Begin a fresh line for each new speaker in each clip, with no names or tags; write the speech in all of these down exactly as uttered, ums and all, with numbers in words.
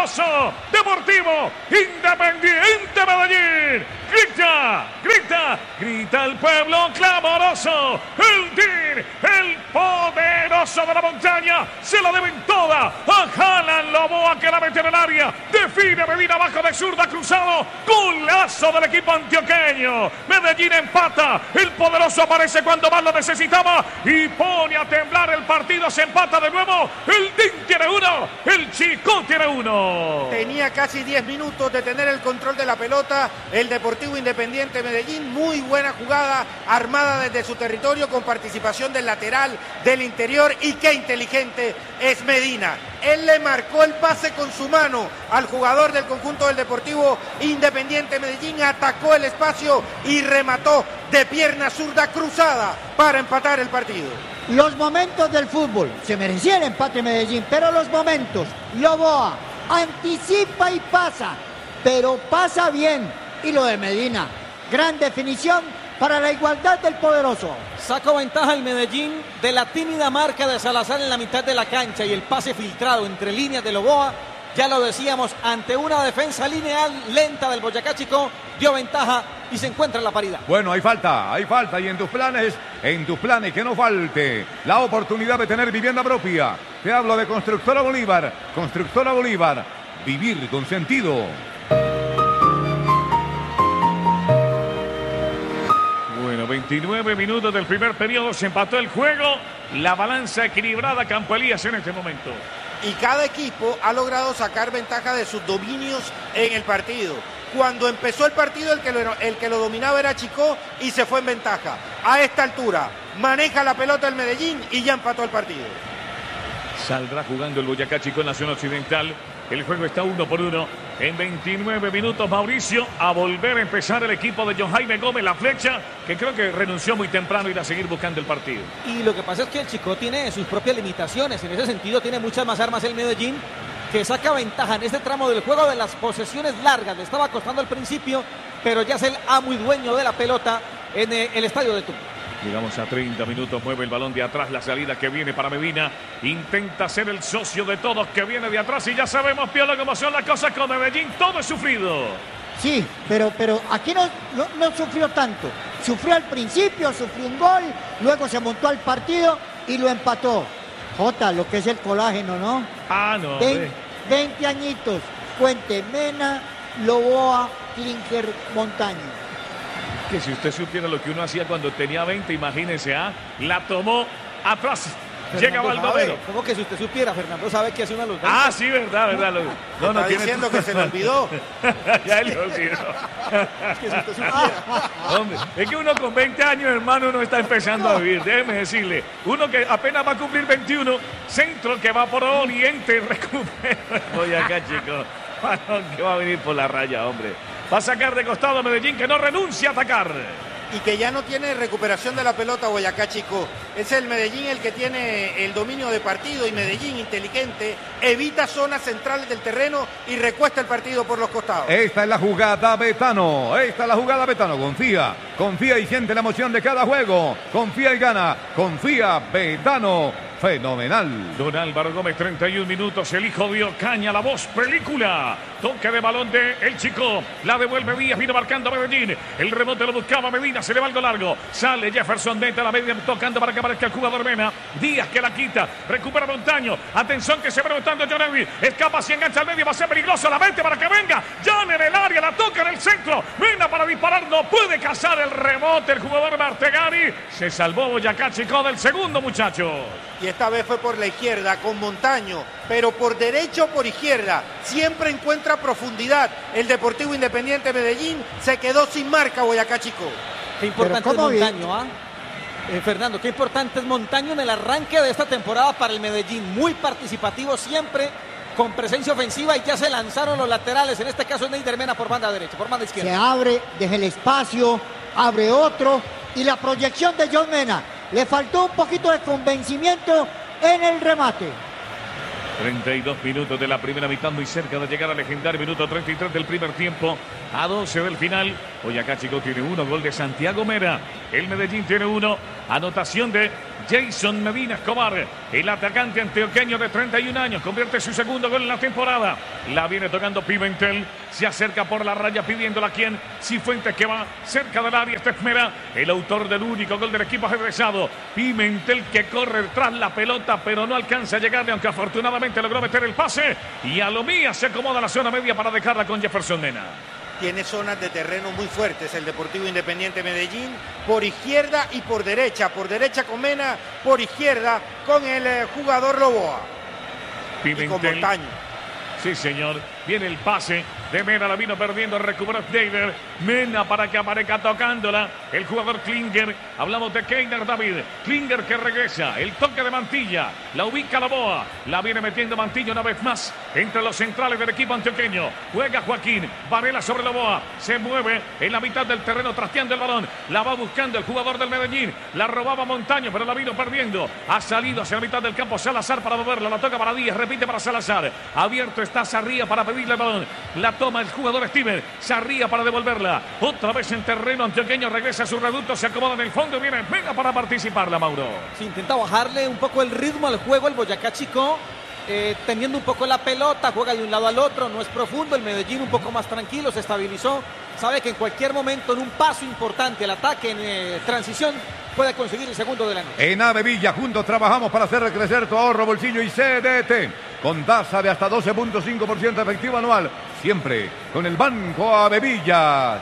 clamoroso. Deportivo Independiente Medellín. Grita, grita, grita el pueblo clamoroso. El T I R, el poderoso de la montaña, se la deben toda a Jalan Loboa, que la mete en el área. Define Medina abajo de zurda, cruzado. Golazo del equipo antioqueño. Medellín empata. El poderoso aparece cuando más lo necesitaba y pone a temblar el partido. Se empata de nuevo. El T I R tiene uno. El Chico tiene uno.
Tenía casi diez minutos de tener el control de la pelota. El Deportivo Independiente Medellín, muy buena jugada, armada desde su territorio con participación del lateral, del interior, y qué inteligente es Medina. Él le marcó el pase con su mano al jugador del conjunto del Deportivo Independiente Medellín, atacó el espacio y remató de pierna zurda cruzada para empatar el partido.
Los momentos del fútbol, se merecía el empate Medellín, pero los momentos, Loboa anticipa y pasa, pero pasa bien. Y lo de Medina, gran definición para la igualdad del poderoso.
Sacó ventaja el Medellín de la tímida marca de Salazar en la mitad de la cancha y el pase filtrado entre líneas de Loboa. Ya lo decíamos, ante una defensa lineal lenta del Boyacá Chico, dio ventaja y se encuentra en la paridad.
Bueno, hay falta, hay falta, y en tus planes, en tus planes que no falte la oportunidad de tener vivienda propia. Te hablo de Constructora Bolívar, Constructora Bolívar, vivir con sentido.
Bueno, veintinueve minutos del primer periodo, se empató el juego. La balanza equilibrada, Campo Elías, en este momento.
Y cada equipo ha logrado sacar ventaja de sus dominios en el partido. Cuando empezó el partido, el que lo, el que lo dominaba era Chico y se fue en ventaja. A esta altura, maneja la pelota el Medellín y ya empató el partido.
Saldrá jugando el Boyacá Chico en la zona occidental. El juego está uno por uno. En veintinueve minutos, Mauricio, a volver a empezar el equipo de John Jaime Gómez, la flecha, que creo que renunció muy temprano y irá a seguir buscando el partido.
Y lo que pasa es que el Chico tiene sus propias limitaciones. En ese sentido, tiene muchas más armas el Medellín, que saca ventaja en este tramo del juego de las posesiones largas. Le estaba costando al principio, pero ya es el amo y dueño de la pelota en el estadio de Tumba.
Llegamos a treinta minutos, mueve el balón de atrás, la salida que viene para Medina, intenta ser el socio de todos que viene de atrás y ya sabemos, Piolo, cómo son las cosas con Medellín, todo es sufrido.
Sí, pero, pero aquí no, no, no sufrió tanto, sufrió al principio, sufrió un gol, luego se montó al partido y lo empató. Jota, lo que es el colágeno, ¿no?
Ah, no.
veinte, veinte añitos, Puente Mena, Loboa, Klinker, Montaño.
Que si usted supiera lo que uno hacía cuando tenía veinte, imagínese, ¿ah? La tomó atrás. Llega Baldomero.
¿Cómo que si usted supiera? Fernando sabe que hace una luz.
Ah, sí, verdad, verdad. Lo,
no, no, está tiene... diciendo que se le olvidó.
Ya él lo olvidó.
Es que si usted supiera.
Hombre, es que uno con veinte años, hermano, no está empezando a vivir. Déjeme decirle. Uno que apenas va a cumplir veintiuno, centro que va por Oriente, recupera. Oye, acá, chicos. Que va a venir por la raya, hombre. Va a sacar de costado a Medellín, que no renuncia a atacar.
Y que ya no tiene recuperación de la pelota Boyacá Chico. Es el Medellín el que tiene el dominio de partido, y Medellín, inteligente, evita zonas centrales del terreno y recuesta el partido por los costados.
Esta es la jugada Betano, esta es la jugada Betano. Confía, confía y siente la emoción de cada juego. Confía y gana, confía Betano. Fenomenal.
Don Álvaro Gómez, treinta y un minutos, el hijo de Ocaña, la voz película. Toque de balón de El Chico, la devuelve Díaz, vino marcando a Medellín. El rebote lo buscaba Medina, se le va algo largo. Sale Jefferson dentro de la media, tocando para que aparezca el jugador Mena. Díaz que la quita, recupera Montaño. Atención que se va rebotando John Edwin. Escapa, si engancha al medio, va a ser peligroso. La mente para que venga. John en el área, la toca en el centro. Mena para disparar, no puede cazar el rebote el jugador Martegani. Se salvó Boyacá Chico del segundo, muchacho.
Y esta vez fue por la izquierda con Montaño, pero por derecha o por izquierda siempre encuentra profundidad. El Deportivo Independiente Medellín se quedó sin marca Boyacá Chico.
Qué importante es Montaño, ¿ah? ¿eh? Eh, Fernando, qué importante es Montaño en el arranque de esta temporada para el Medellín. Muy participativo siempre, con presencia ofensiva, y ya se lanzaron los laterales. En este caso es Neider Mena por banda derecha, por banda izquierda.
Se abre, deja el espacio, abre otro, y la proyección de John Mena. Le faltó un poquito de convencimiento en el remate.
treinta y dos minutos de la primera mitad, muy cerca de llegar al legendario minuto treinta y tres del primer tiempo, a doce del final. Boyacá Chico tiene uno, gol de Santiago Mera. El Medellín tiene uno. Anotación de Jason Medina Escobar, el atacante antioqueño de treinta y un años, convierte su segundo gol en la temporada. La viene tocando Pimentel, se acerca por la raya pidiéndola a quien, Cifuentes, que va cerca del área, está Esmera, el autor del único gol del equipo ajedrezado. Pimentel que corre tras la pelota, pero no alcanza a llegarle, aunque afortunadamente logró meter el pase, y Alomía se acomoda a la zona media para dejarla con Jefferson Mena.
Tiene zonas de terreno muy fuertes el Deportivo Independiente Medellín, por izquierda y por derecha. Por derecha con Mena, por izquierda con el eh, jugador Loboa.
Pimentel.
Y con Montaño.
Sí, señor. Viene el pase de Mena, la vino perdiendo, recuperó Schneider. Mena para que aparezca tocándola. El jugador Klinger. Hablamos de Keiner David. Klinger que regresa. El toque de Mantilla. La ubica Loboa. La viene metiendo Mantilla una vez más entre los centrales del equipo antioqueño. Juega Joaquín. Varela sobre Loboa. Se mueve en la mitad del terreno trasteando el balón. La va buscando el jugador del Medellín. La robaba Montaño, pero la vino perdiendo. Ha salido hacia la mitad del campo Salazar para moverla. La toca para Díaz. Repite para Salazar. Abierto está Sarría para pedirle el balón. La toma el jugador Steven. Sarría para devolverla. Otra vez en terreno antioqueño. Regresa a su reducto. Se acomoda en el fondo. Viene Mena para participarla, Mauro.
Se intenta bajarle un poco el ritmo al juego el Boyacá Chicó. Eh, teniendo un poco la pelota, juega de un lado al otro, no es profundo. El Medellín un poco más tranquilo, se estabilizó. Sabe que en cualquier momento, en un paso importante, el ataque en eh, transición, puede conseguir el segundo de la noche.
En Avevilla, juntos trabajamos para hacer crecer tu ahorro, bolsillo y C D T. Con tasa de hasta doce punto cinco por ciento efectivo anual. Siempre con el Banco Avevillas.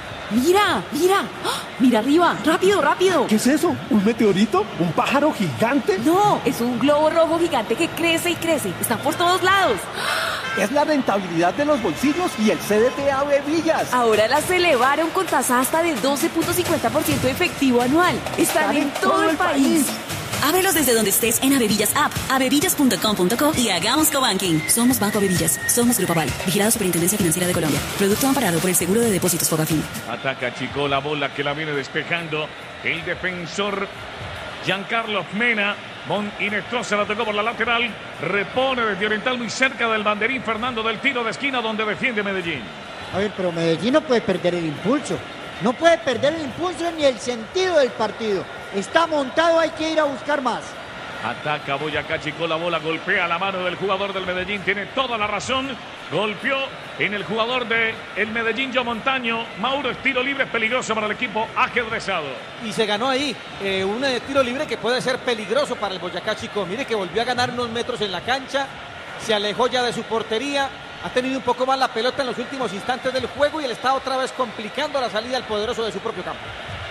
¡Mira! ¡Mira! ¡Ah! ¡Mira arriba! ¡Rápido, rápido!
¿Qué es eso? ¿Un meteorito? ¿Un pájaro gigante?
No, es un globo rojo gigante que crece y crece. Está por todos lados.
Es la rentabilidad de los bolsillos y el C D T Avevillas.
Ahora las elevaron con tasa hasta de doce punto cincuenta por ciento efectivo anual. Están, Están en, en todo, todo el país. país.
Ábrelos desde donde estés en Avevillas App, avevillas punto com punto co y hagamos cobanking. Somos Banco Avevillas. Somos Grupo Aval. Vigilado Superintendencia Financiera de Colombia. Producto amparado por el Seguro de Depósitos Fogafín.
Ataca Chicó la bola que la viene despejando el defensor Giancarlo Mena. Mon Inestrosa la tocó por la lateral. Repone desde Oriental muy cerca del banderín Fernando del tiro de esquina donde defiende Medellín.
A ver, pero Medellín no puede perder el impulso. No puede perder el impulso ni el sentido del partido. Está montado, hay que ir a buscar más.
Ataca Boyacá Chicó, la bola golpea la mano del jugador del Medellín. Tiene toda la razón. Golpeó en el jugador del Medellín, Joe Montaño. Mauro, es tiro libre peligroso para el equipo ajedrezado.
Y se ganó ahí eh, un eh, tiro libre que puede ser peligroso para el Boyacá Chicó. Mire que volvió a ganar unos metros en la cancha. Se alejó ya de su portería. Ha tenido un poco más la pelota en los últimos instantes del juego y él está otra vez complicando la salida al poderoso de su propio campo.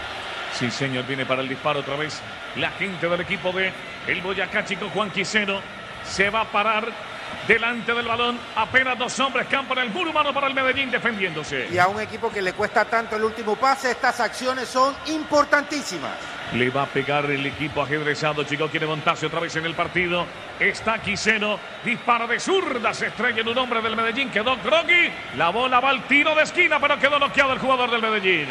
Sí, señor, viene para el disparo otra vez la gente del equipo de el Boyacá Chicó. Juan Quiseno se va a parar delante del balón. Apenas dos hombres, campo en el muro humano para el Medellín defendiéndose.
Y a un equipo que le cuesta tanto el último pase, estas acciones son importantísimas.
Le va a pegar el equipo ajedrezado. Chicó quiere montarse otra vez en el partido. Está Quiseno. Dispara de zurda. Se estrella en un hombre del Medellín. Quedó groggy. La bola va al tiro de esquina, pero quedó noqueado el jugador del Medellín.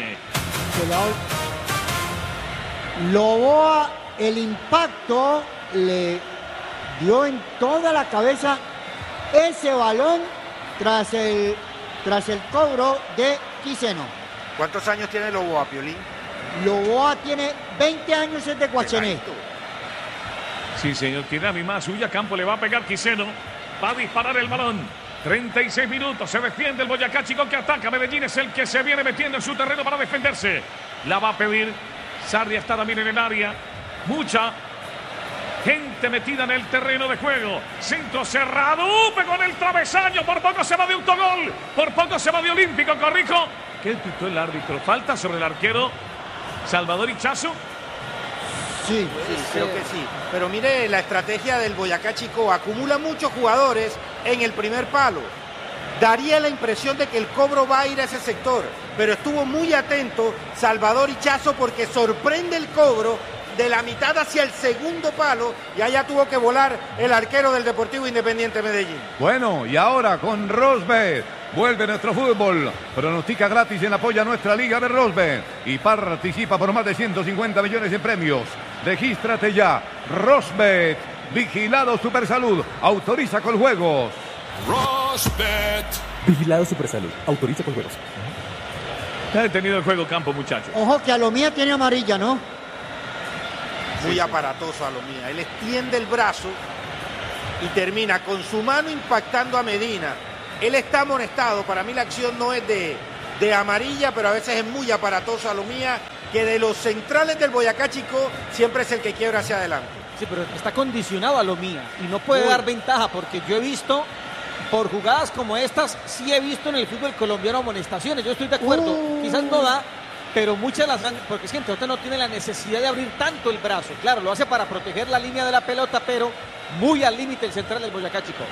Loboa, el impacto le dio en toda la cabeza ese balón tras el, tras el cobro de Quiseno.
¿Cuántos años tiene Loboa, Piolín?
Loboa tiene veinte años, es de Guachené.
Sí, señor, tiene a mi más suya. Campo le va a pegar Quiseno. Va a disparar el balón. treinta y seis minutos. Se defiende el Boyacá Chicó que ataca. Medellín es el que se viene metiendo en su terreno para defenderse. La va a pedir. Sarria está también en el área. Mucha gente metida en el terreno de juego. Centro cerrado. ¡Uh! Pegó en el travesaño. Por poco se va de autogol. Por poco se va de Olímpico. Corrijo. ¿Qué pitó el árbitro? Falta sobre el arquero Salvador Hichazo.
Sí, sí, creo que sí. Pero mire la estrategia del Boyacá Chicó. Acumula muchos jugadores en el primer palo. Daría la impresión de que el cobro va a ir a ese sector. Pero estuvo muy atento Salvador Hichazo porque sorprende el cobro de la mitad hacia el segundo palo. Y allá tuvo que volar el arquero del Deportivo Independiente Medellín.
Bueno, y ahora con Rosbet. Vuelve nuestro fútbol. Pronostica gratis en apoyo a nuestra liga de Rosbet. Y participa por más de ciento cincuenta millones en premios. Regístrate ya. Rosbet. Vigilado Supersalud. Autoriza con juegos.
Rosbet.
Vigilado Supersalud. Autoriza con juegos.
Ha detenido el juego, Campo, muchachos.
Ojo que a lo mía tiene amarilla, ¿no?
muy
sí.
aparatoso Alomía. Él extiende el brazo y termina con su mano impactando a Medina. Él está amonestado. Para mí la acción no es de, de amarilla, pero a veces es muy aparatoso Alomía, que de los centrales del Boyacá Chicó siempre es el que quiebra hacia adelante.
Sí, pero está condicionado a Alomía y no puede
Uy.
dar ventaja, porque yo he visto, por jugadas como estas, sí he visto en el fútbol colombiano amonestaciones. Yo estoy de acuerdo,
Uh.
quizás no da, pero muchas las dan, porque es que entonces no tiene la necesidad de abrir tanto el brazo. Claro, lo hace para proteger la línea de la pelota, pero muy al límite el central del Boyacá Chicó.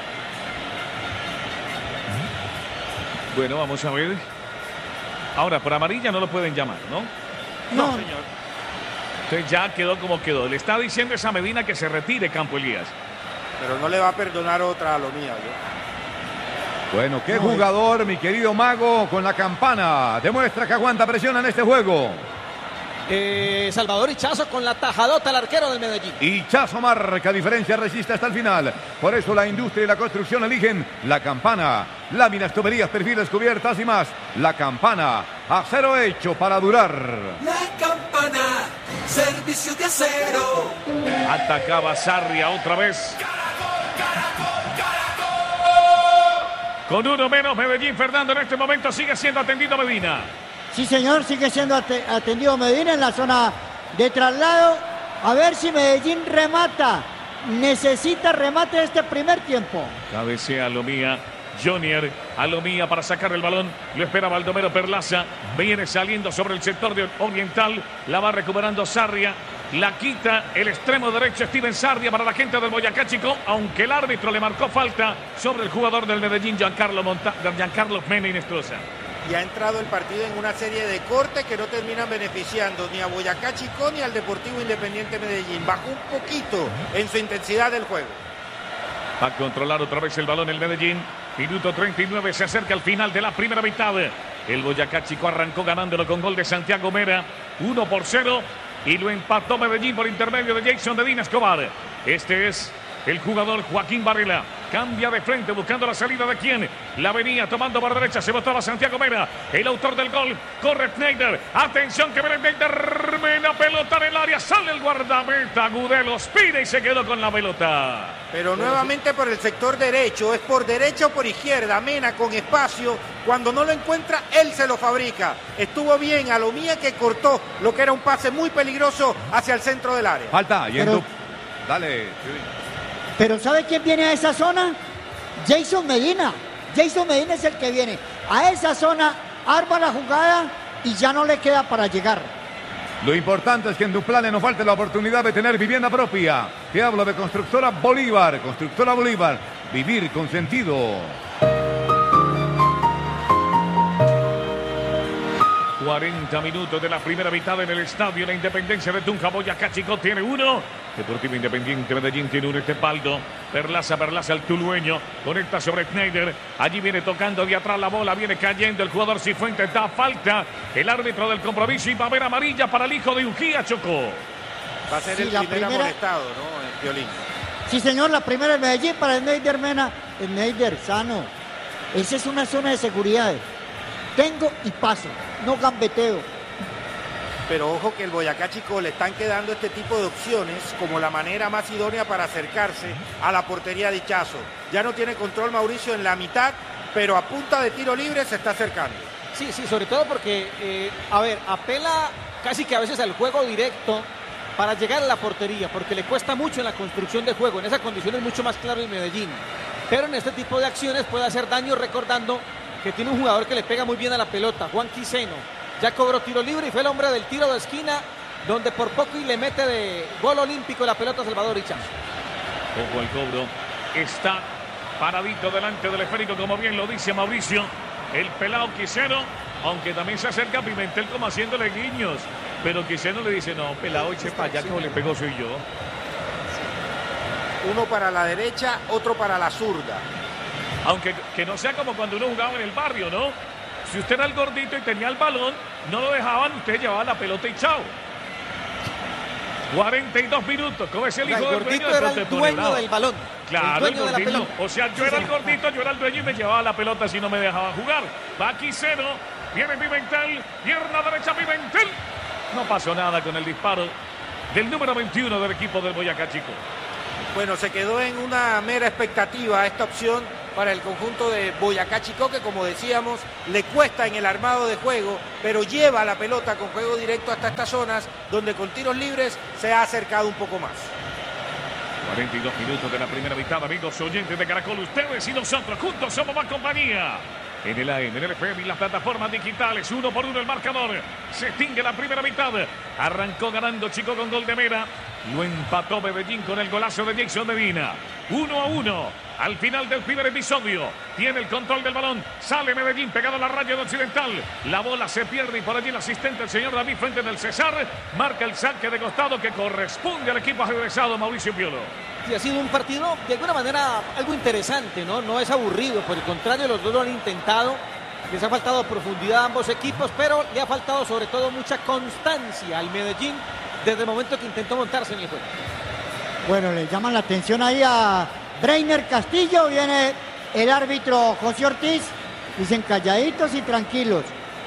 Bueno, vamos a ver. Ahora, por amarilla no lo pueden llamar, ¿no?
No,
señor.
Entonces ya quedó como quedó. Le está diciendo esa Medina que se retire, Campo Elías.
Pero no le va a perdonar otra a Alomía. ¿no?
Bueno, qué jugador, mi querido Mago, con la campana. Demuestra que aguanta presión en este juego.
Eh, Salvador Ichazo con la tajadota al arquero del Medellín.
Ichazo marca diferencia, resiste hasta el final. Por eso la industria y la construcción eligen la campana. Láminas, tuberías, perfiles, cubiertas y más. La campana, acero hecho para durar.
La campana, servicio de acero.
Atacaba Sarria otra vez. Con uno menos, Medellín, Fernando, en este momento sigue siendo atendido Medina.
sí señor, sigue siendo ate- atendido Medina en la zona de traslado. A ver si Medellín remata. Necesita remate este primer tiempo.
Cabecea Alomía. Jonier, Alomía para sacar el balón. Lo espera Baldomero Perlaza. Viene saliendo sobre el sector de Oriental. La va recuperando Sarria. La quita el extremo derecho Steven Sarria para la gente del Boyacá Chicó, aunque el árbitro le marcó falta sobre el jugador del Medellín, Giancarlo, Monta Giancarlo Mena Inestrosa.
Y ha entrado el partido en una serie de cortes que no terminan beneficiando ni a Boyacá Chicó ni al Deportivo Independiente Medellín. Bajó un poquito en su intensidad del juego.
Va a controlar otra vez el balón el Medellín. Minuto treinta y nueve, se acerca al final de la primera mitad. El Boyacá Chicó arrancó ganándolo con gol de Santiago Mera, uno por cero. Y lo empató Medellín por intermedio de Jason Medina Escobar. Este es el jugador Joaquín Varela. Cambia de frente buscando la salida de quién. La venía tomando por derecha. Se botaba Santiago Mera. El autor del gol. Corre Schneider. Atención que viene Schneider. Mena pelota en el área. Sale el guardameta. Gudelos pide y se quedó con la pelota.
Pero nuevamente por el sector derecho. Es por derecha o por izquierda. Mena con espacio. Cuando no lo encuentra, él se lo fabrica. Estuvo bien Alomía, que cortó lo que era un pase muy peligroso hacia el centro del área.
Falta. Y en
Pero-
tu... Dale.
Pero ¿sabe quién viene a esa zona? Jason Medina. Jason Medina es el que viene a esa zona, arma la jugada y ya no le queda para llegar.
Lo importante es que en Duplane no falte la oportunidad de tener vivienda propia. Te hablo de Constructora Bolívar. Constructora Bolívar. Vivir con sentido.
cuarenta minutos de la primera mitad en el estadio La Independencia de Tunja. Boyacá Chicó tiene uno. Deportivo Independiente Medellín tiene uno. Estepaldo. Perlaza, Perlaza, el tulueño. Conecta sobre Schneider. Allí viene tocando de atrás la bola. Viene cayendo el jugador Cifuentes. Da falta. El árbitro del compromiso. Y va a haber amarilla para el hijo de Ujía, Chocó.
Va a ser
Sí,
el
la
primer
primera-
amonestado, ¿no? El violín.
Sí, señor, la primera en Medellín para el Neider Mena. El Neider, sano. Esa es una zona de seguridad. Tengo y paso, no gambeteo.
Pero ojo que el Boyacá Chicó le están quedando este tipo de opciones como la manera más idónea para acercarse a la portería de Ichazo. Ya no tiene control Mauricio en la mitad, pero a punta de tiro libre se está acercando.
Sí, sí, sobre todo porque, eh, a ver, apela casi que a veces al juego directo para llegar a la portería, porque le cuesta mucho en la construcción de juego. En esa condición es mucho más claro en Medellín. Pero en este tipo de acciones puede hacer daño, recordando que tiene un jugador que le pega muy bien a la pelota, Juan Quiseno. Ya cobró tiro libre y fue el hombre del tiro de esquina, donde por poco y le mete de gol olímpico la pelota a Salvador Ichazo.
Ojo el cobro. Está paradito delante del esférico, como bien lo dice Mauricio. El pelado Quiseno, aunque también se acerca a Pimentel como haciéndole guiños. Pero Quiseno le dice, no, pelado, eche para allá, como le pegó soy yo.
Uno para la derecha, otro para la zurda.
Aunque que no sea como cuando uno jugaba en el barrio, ¿no? Si usted era el gordito y tenía el balón, no lo dejaban, usted llevaba la pelota y chao. cuarenta y dos minutos, como es el hijo
El
del dueño
gordito
de
era el
Prontepone
dueño
Bravo.
del balón.
Claro,
el dueño
el
de la
gordito.
pelota.
O sea, yo
Sí,
era el
sí.
gordito, yo era el dueño y me llevaba la pelota si no me dejaba jugar. Va Quiseno, viene Pimentel, pierna derecha Pimentel. No pasó nada con el disparo. del número veintiuno del equipo del Boyacá Chico.
Bueno, se quedó en una mera expectativa esta opción para el conjunto de Boyacá Chico, que como decíamos, le cuesta en el armado de juego, pero lleva la pelota con juego directo hasta estas zonas, donde con tiros libres se ha acercado un poco más.
cuarenta y dos minutos de la primera mitad, amigos oyentes de Caracol. Ustedes y nosotros juntos somos más compañía. En el A M, en el F M y las plataformas digitales, uno por uno el marcador. Se extingue la primera mitad. Arrancó ganando Chico con gol de Mera. Lo empató Medellín con el golazo de Jason Medina. Uno a uno. Al final del primer episodio. Tiene el control del balón. Sale Medellín pegado a la raya de Occidental. La bola se pierde y por allí el asistente, el señor David Fuentes del Cesar, marca el saque de costado que corresponde al equipo ajedrezado Mauricio Piolo.
Sí, ha sido un partido de alguna manera algo interesante, ¿no? No es aburrido, por el contrario, los dos lo han intentado. Les ha faltado profundidad a ambos equipos, pero le ha faltado sobre todo mucha constancia al Medellín desde el momento que intentó montarse en el juego.
Bueno, le llaman la atención ahí a Breiner Castillo, viene el árbitro José Ortiz, dicen calladitos y tranquilos.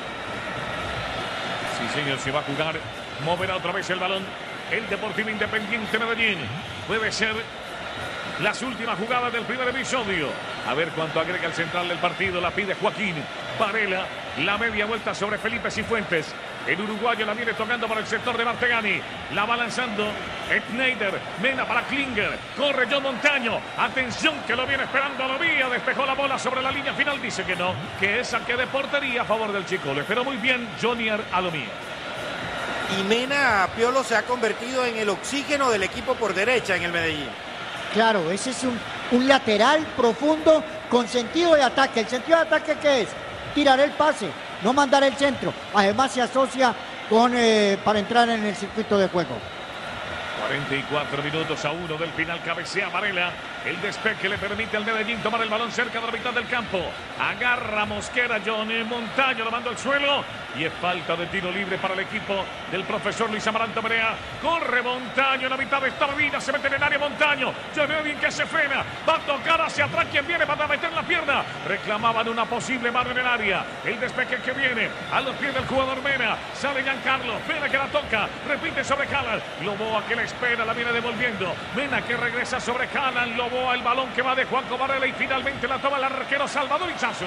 Sí, señor, se va a jugar, moverá otra vez el balón el Deportivo Independiente Medellín. Puede ser las últimas jugadas del primer episodio. A ver cuánto agrega el central del partido. La pide Joaquín Varela. La media vuelta sobre Felipe Cifuentes. El uruguayo la viene tocando por el sector de Martegani. La va lanzando Schneider. Mena para Klinger. Corre John Montaño. Atención que lo viene esperando a la vía. Despejó la bola sobre la línea final. Dice que no. Que es saque de portería a favor del Chico. Le esperó muy bien Jonier Alomía.
Y Mena, Piolo, se ha convertido en el oxígeno del equipo por derecha en el Medellín.
Claro, ese es un, un lateral profundo con sentido de ataque. ¿El sentido de ataque qué es? Tirar el pase, no mandar el centro. Además se asocia con eh, para entrar en el circuito de juego.
cuarenta y cuatro minutos a uno del final. Cabecea Varela. El despegue que le permite al Medellín tomar el balón cerca de la mitad del campo. Agarra Mosquera. John Montaño lo manda al suelo. Y es falta de tiro libre para el equipo del profesor Luis Amaranto Perea. Corre Montaño en la mitad de esta vida. Se mete en el área Montaño. Ya veo bien que se frena. Va a tocar hacia atrás. Quien viene para meter la pierna. Reclamaban una posible mano en el área. El despegue que viene a los pies del jugador Mena. Sale Giancarlo. Mena que la toca. Repite sobre Haaland. Loboa que la espera. La viene devolviendo. Mena que regresa sobre Haaland. Loboa el balón que va de Juanco Varela. Y finalmente la toma el arquero Salvador Ichazo.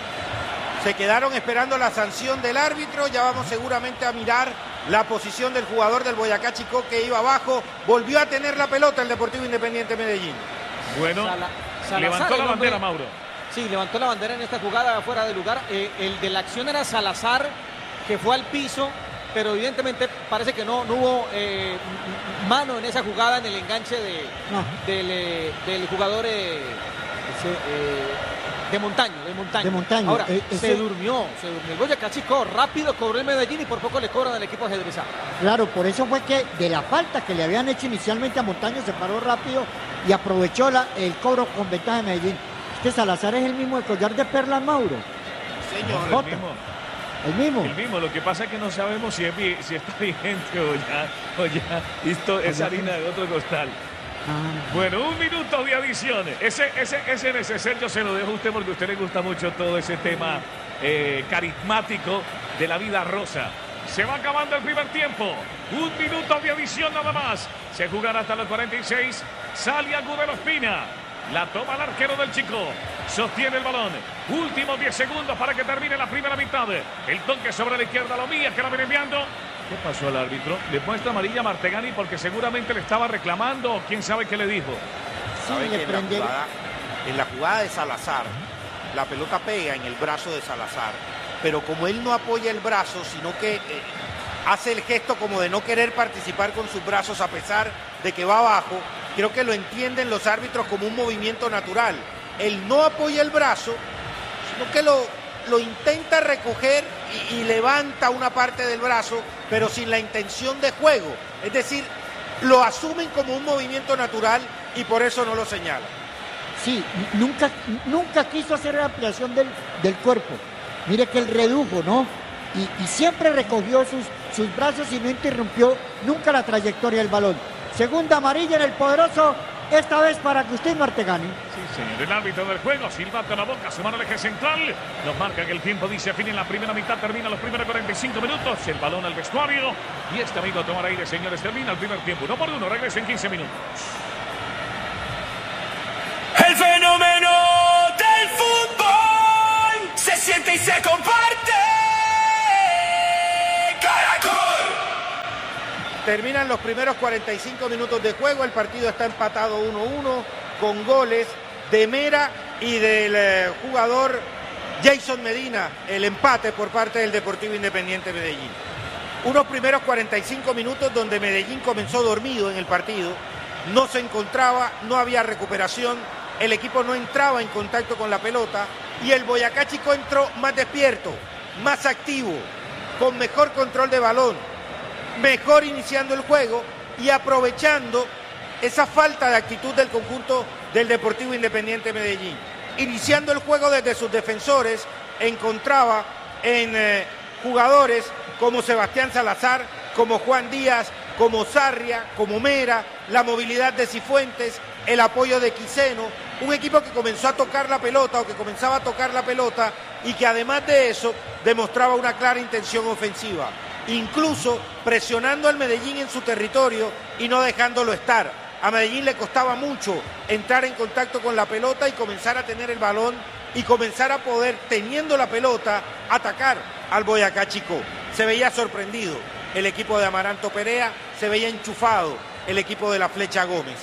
Se quedaron esperando la sanción del árbitro. Ya vamos seguramente a mirar la posición del jugador del Boyacá Chico que iba abajo. Volvió a tener la pelota el Deportivo Independiente Medellín.
Bueno,
Sala, Salazar,
levantó la bandera,
hombre,
Mauro.
Sí, levantó la bandera en esta jugada fuera de lugar. Eh, el de la acción era Salazar, que fue al piso, pero evidentemente parece que no, no hubo eh, mano en esa jugada, en el enganche de,
No.
del, eh, del jugador eh, ese, eh, de Montaño, de Montaño.
De Montaño.
Ahora,
Eh, ese-
se durmió, se durmió. El Boyacá Chico rápido cobró el Medellín y por poco le cobran al equipo ajedrezado.
Claro, por eso fue que de la falta que le habían hecho inicialmente a Montaño se paró rápido y aprovechó la, el cobro con ventaja de Medellín. Este Salazar es el mismo de Collar de Perlas, Mauro.
Señor.
Jota.
El mismo.
El mismo.
El mismo, lo que pasa es que no sabemos si, es, vi- si está vigente o ya, o ya esto es
ya-
harina de otro costal.
Ah,
Bueno, un minuto de adición. Ese, ese, ese neceser yo se lo dejo a usted porque a usted le gusta mucho todo ese tema eh, carismático de la vida rosa. Se va acabando el primer tiempo. Un minuto de adición nada más. Se jugará hasta los cuarenta y seis. Sale Agudelo Espina. La toma el arquero del Chico. Sostiene el balón. Últimos diez segundos para que termine la primera mitad. El toque sobre la izquierda. Lo mía que la viene enviando. ¿Qué pasó al árbitro? Le muestra amarilla a Martegani porque seguramente le estaba reclamando o quién sabe qué le dijo.
Sabe
sí,
que
le
en la,
prende.
jugada, en la jugada de Salazar, la pelota pega en el brazo de Salazar, pero como él no apoya el brazo, sino que eh, hace el gesto como de no querer participar con sus brazos a pesar de que va abajo, creo que lo entienden los árbitros como un movimiento natural. Él no apoya el brazo, sino que lo, lo intenta recoger y, y levanta una parte del brazo, pero sin la intención de juego. Es decir, lo asumen como un movimiento natural y por eso no lo señalan.
Sí, nunca, nunca quiso hacer la ampliación del, del cuerpo. Mire que él redujo, ¿no? Y, y siempre recogió sus, sus brazos y no interrumpió nunca la trayectoria del balón. Segunda amarilla en el poderoso esta vez para que usted Marte gane.
Sí, señor. El árbitro del juego, silbato en la boca, su mano al eje central. Nos marca que el tiempo dice fin en la primera mitad, termina los primeros cuarenta y cinco minutos. El balón al vestuario. Y este amigo a tomar aire, señores, termina el primer tiempo. Uno por uno, regresa en quince minutos.
El fenómeno del fútbol se siente y se comparte. Caracol.
Terminan los primeros cuarenta y cinco minutos de juego. El partido está empatado uno uno con goles de Mera y del eh, jugador Jason Medina. El empate por parte del Deportivo Independiente Medellín. Unos primeros cuarenta y cinco minutos donde Medellín comenzó dormido en el partido. No se encontraba, no había recuperación. El equipo no entraba en contacto con la pelota y el Boyacá Chicó entró más despierto, más activo, con mejor control de balón, mejor iniciando el juego y aprovechando esa falta de actitud del conjunto del Deportivo Independiente Medellín. Iniciando el juego desde sus defensores, encontraba en eh, jugadores como Sebastián Salazar, como Juan Díaz, como Sarria, como Mera, la movilidad de Cifuentes, el apoyo de Quiseno, un equipo que comenzó a tocar la pelota o que comenzaba a tocar la pelota y que además de eso demostraba una clara intención ofensiva, incluso presionando al Medellín en su territorio y no dejándolo estar. A Medellín le costaba mucho entrar en contacto con la pelota y comenzar a tener el balón y comenzar a poder, teniendo la pelota, atacar al Boyacá Chicó. Se veía sorprendido el equipo de Amaranto Perea, se veía enchufado el equipo de la Flecha Gómez.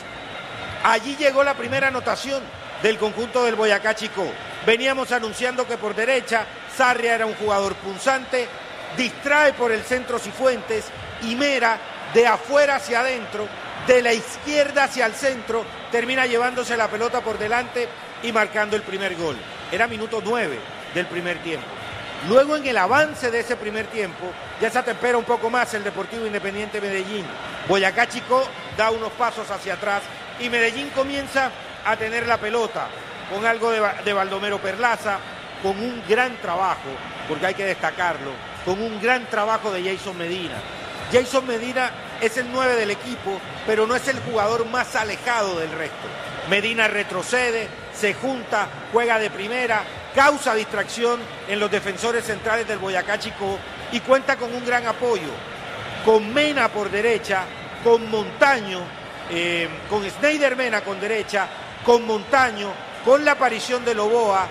Allí llegó la primera anotación del conjunto del Boyacá Chicó. Veníamos anunciando que por derecha Sarria era un jugador punzante, distrae por el centro Cifuentes y Mera de afuera hacia adentro, de la izquierda hacia el centro, termina llevándose la pelota por delante y marcando el primer gol. Era minuto nueve del primer tiempo. Luego en el avance de ese primer tiempo ya se atempera un poco más el Deportivo Independiente Medellín. Boyacá Chicó da unos pasos hacia atrás y Medellín comienza a tener la pelota con algo de, de Baldomero Perlaza, con un gran trabajo, porque hay que destacarlo, con un gran trabajo de Jason Medina. Jason Medina es el nueve del equipo, pero no es el jugador más alejado del resto. Medina retrocede, se junta, juega de primera, causa distracción en los defensores centrales del Boyacá Chicó y cuenta con un gran apoyo, con Mena por derecha, con Montaño, eh, con Schneider Mena con derecha, con Montaño, con la aparición de Loboa.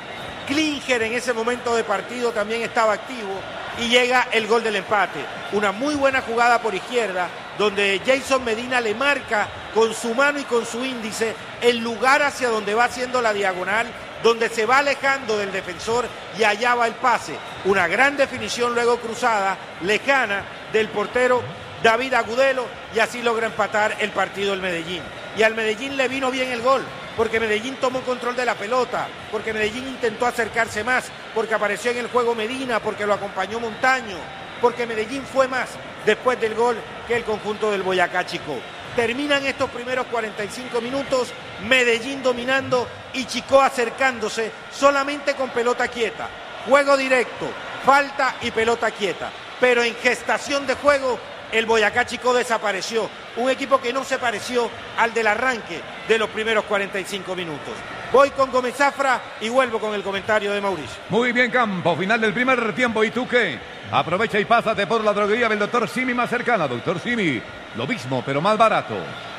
Klinger en ese momento de partido también estaba activo y llega el gol del empate. Una muy buena jugada por izquierda donde Jason Medina le marca con su mano y con su índice el lugar hacia donde va haciendo la diagonal, donde se va alejando del defensor y allá va el pase. Una gran definición luego cruzada, lejana del portero David Agudelo y así logra empatar el partido el Medellín. Y al Medellín le vino bien el gol, porque Medellín tomó control de la pelota, porque Medellín intentó acercarse más, porque apareció en el juego Medina, porque lo acompañó Montaño, porque Medellín fue más después del gol que el conjunto del Boyacá Chicó. Terminan estos primeros cuarenta y cinco minutos, Medellín dominando y Chicó acercándose solamente con pelota quieta. Juego directo, falta y pelota quieta. Pero en gestación de juego, el Boyacá Chicó desapareció. Un equipo que no se pareció al del arranque de los primeros cuarenta y cinco minutos. Voy con Gómez Zafra y vuelvo con el comentario de Mauricio.
Muy bien, Campo. Final del primer tiempo. ¿Y tú qué? Aprovecha y pásate por la droguería del doctor Simi más cercana. doctor Simi, lo mismo, pero más barato.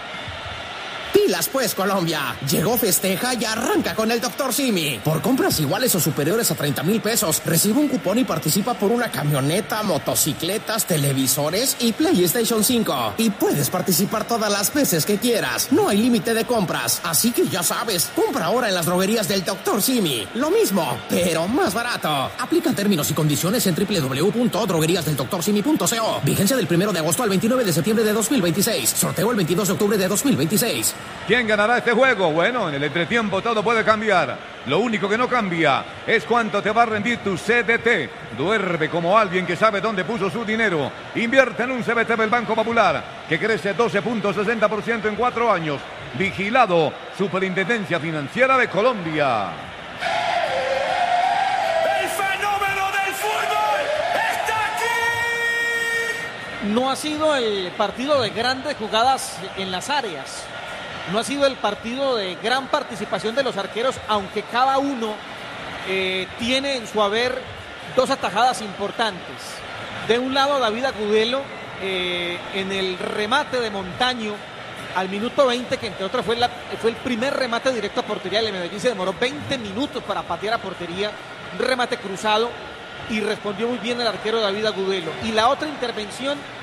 Pilas pues, Colombia. Llegó, festeja y arranca con el doctor Simi. Por compras iguales o superiores a treinta mil pesos, recibe un cupón y participa por una camioneta, motocicletas, televisores y PlayStation cinco. Y puedes participar todas las veces que quieras. No hay límite de compras. Así que ya sabes, compra ahora en las droguerías del doctor Simi. Lo mismo, pero más barato. Aplican términos y condiciones en doble u doble u doble u punto droguerías del doctor simi punto co. Vigencia del primero de agosto al veintinueve de septiembre de dos mil veintiséis. Sorteo el veintidós de octubre de dos mil veintiséis.
¿Quién ganará este juego? Bueno, en el entretiempo todo puede cambiar. Lo único que no cambia es cuánto te va a rendir tu C D T. Duerme como alguien que sabe dónde puso su dinero. Invierte en un C B T del Banco Popular que crece doce punto sesenta por ciento en cuatro años. Vigilado, Superintendencia Financiera de Colombia.
El fenómeno del fútbol está aquí.
No ha sido el partido de grandes jugadas en las áreas. No ha sido el partido de gran participación de los arqueros, aunque cada uno eh, tiene en su haber dos atajadas importantes. De un lado, David Agudelo eh, en el remate de Montaño al minuto veinte, que entre otros fue, la, fue el primer remate directo a portería. El Medellín se demoró veinte minutos para patear a portería, un remate cruzado, y respondió muy bien el arquero David Agudelo. Y la otra intervención